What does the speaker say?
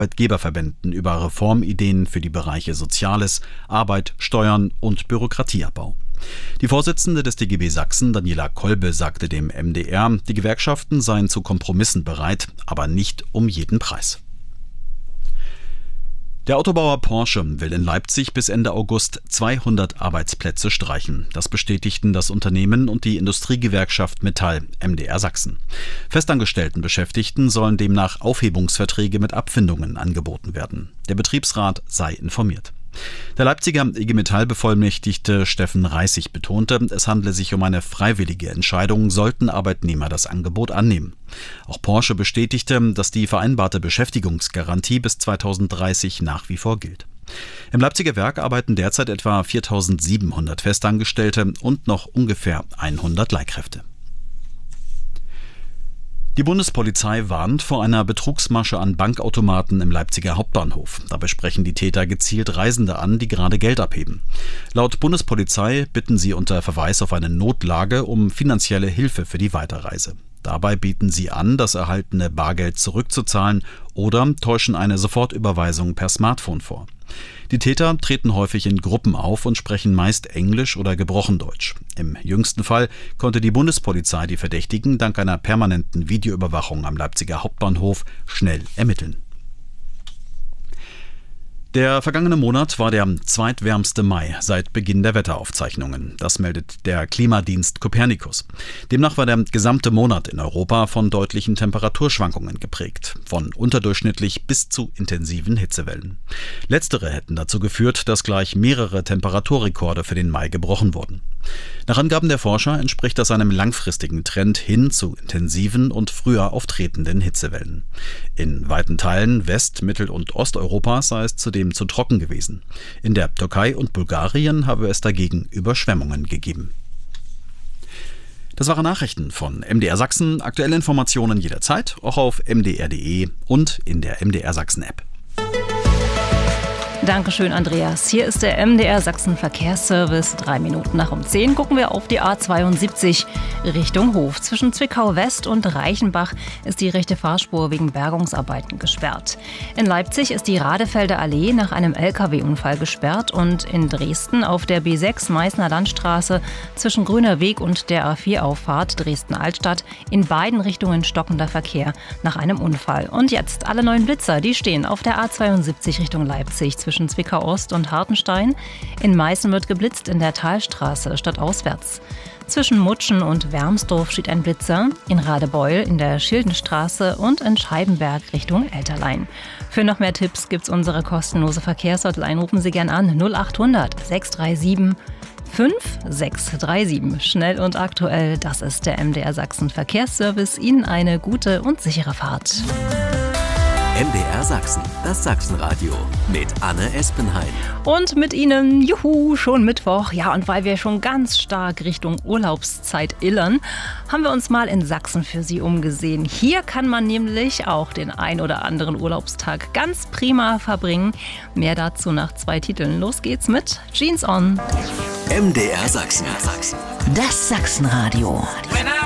Arbeitgeberverbänden über Reformideen für die Bereiche Soziales, Arbeit, Steuern und Bürokratieabbau. Die Vorsitzende des DGB Sachsen, Daniela Kolbe, sagte dem MDR, die Gewerkschaften seien zu Kompromissen bereit, aber nicht um jeden Preis. Der Autobauer Porsche will in Leipzig bis Ende August 200 Arbeitsplätze streichen. Das bestätigten das Unternehmen und die Industriegewerkschaft Metall, MdR Sachsen. Festangestellten Beschäftigten sollen demnach Aufhebungsverträge mit Abfindungen angeboten werden. Der Betriebsrat sei informiert. Der Leipziger IG Metall-Bevollmächtigte Steffen Reissig betonte, es handle sich um eine freiwillige Entscheidung, sollten Arbeitnehmer das Angebot annehmen. Auch Porsche bestätigte, dass die vereinbarte Beschäftigungsgarantie bis 2030 nach wie vor gilt. Im Leipziger Werk arbeiten derzeit etwa 4.700 Festangestellte und noch ungefähr 100 Leihkräfte. Die Bundespolizei warnt vor einer Betrugsmasche an Bankautomaten im Leipziger Hauptbahnhof. Dabei sprechen die Täter gezielt Reisende an, die gerade Geld abheben. Laut Bundespolizei bitten sie unter Verweis auf eine Notlage um finanzielle Hilfe für die Weiterreise. Dabei bieten sie an, das erhaltene Bargeld zurückzuzahlen oder täuschen eine Sofortüberweisung per Smartphone vor. Die Täter treten häufig in Gruppen auf und sprechen meist Englisch oder gebrochen Deutsch. Im jüngsten Fall konnte die Bundespolizei die Verdächtigen dank einer permanenten Videoüberwachung am Leipziger Hauptbahnhof schnell ermitteln. Der vergangene Monat war der zweitwärmste Mai seit Beginn der Wetteraufzeichnungen. Das meldet der Klimadienst Copernicus. Demnach war der gesamte Monat in Europa von deutlichen Temperaturschwankungen geprägt, von unterdurchschnittlich bis zu intensiven Hitzewellen. Letztere hätten dazu geführt, dass gleich mehrere Temperaturrekorde für den Mai gebrochen wurden. Nach Angaben der Forscher entspricht das einem langfristigen Trend hin zu intensiven und früher auftretenden Hitzewellen. In weiten Teilen West-, Mittel- und Osteuropas sei es zudem zu trocken gewesen. In der Türkei und Bulgarien habe es dagegen Überschwemmungen gegeben. Das waren Nachrichten von MdR Sachsen. Aktuelle Informationen jederzeit, auch auf mdr.de und in der MdR Sachsen App. Dankeschön, Andreas. Hier ist der MdR Sachsen Verkehrsservice. 3 Minuten nach um 10 gucken wir auf die A72 Richtung Hof. Zwischen Zwickau West und Reichenbach ist die rechte Fahrspur wegen Bergungsarbeiten gesperrt. In Leipzig ist die Radefelder Allee nach einem Lkw-Unfall gesperrt und in Dresden auf der B6 Meißner Landstraße zwischen Grüner Weg und der A4-Auffahrt Dresden-Altstadt in beiden Richtungen stockender Verkehr nach einem Unfall. Und jetzt alle neuen Blitzer, die stehen auf der A72 Richtung Leipzig zwischen Zwickau Ost und Hartenstein. In Meißen wird geblitzt in der Talstraße stadtauswärts. Zwischen Mutschen und Wermsdorf steht ein Blitzer, in Radebeul in der Schildenstraße und in Scheibenberg Richtung Elterlein. Für noch mehr Tipps gibt's unsere kostenlose Verkehrshotline. Rufen Sie gern an 0800 637 5637. Schnell und aktuell, das ist der MdR Sachsen Verkehrsservice. Ihnen eine gute und sichere Fahrt. MdR Sachsen, das Sachsenradio mit Anne Espenheim. Und mit Ihnen, juhu, schon Mittwoch. Ja, und weil wir schon ganz stark Richtung Urlaubszeit illern, haben wir uns mal in Sachsen für Sie umgesehen. Hier kann man nämlich auch den ein oder anderen Urlaubstag ganz prima verbringen. Mehr dazu nach 2 Titeln. Los geht's mit Jeans On. MdR Sachsen. Das Sachsenradio. When I